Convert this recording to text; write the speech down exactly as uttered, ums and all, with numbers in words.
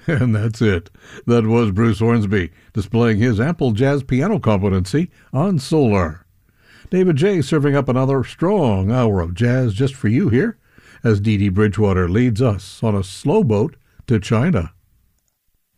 And that's it. That was Bruce Hornsby displaying his ample jazz piano competency on Solar. David J. serving up another strong hour of jazz just for you here as Dee Dee Bridgewater leads us on a slow boat to China.